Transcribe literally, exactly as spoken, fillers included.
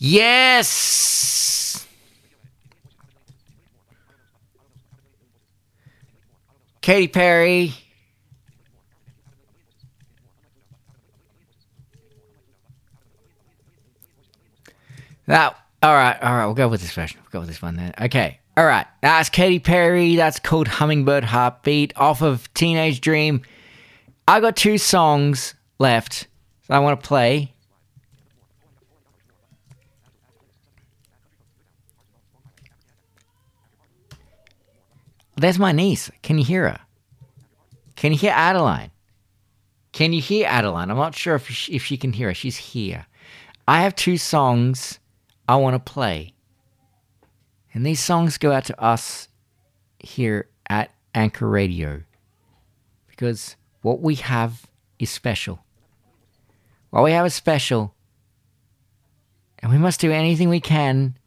Yes! Katy Perry. That, all right, all right, we'll go with this version. We'll go with this one then. Okay, all right. That's Katy Perry. That's called Hummingbird Heartbeat off of Teenage Dream. I got two songs left that I want to play. There's my niece. Can you hear her? Can you hear Adeline? Can you hear Adeline? I'm not sure if she, if she can hear her. She's here. I have two songs I want to play. And these songs go out to us here at Anchor Radio. Because what we have is special. What we have is special. And we must do anything we can